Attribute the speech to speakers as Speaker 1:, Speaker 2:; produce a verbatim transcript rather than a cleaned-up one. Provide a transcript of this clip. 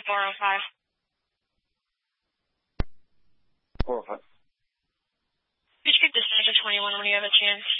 Speaker 1: four oh five.
Speaker 2: four oh five.
Speaker 1: Could you keep this to twenty-one when you have a chance?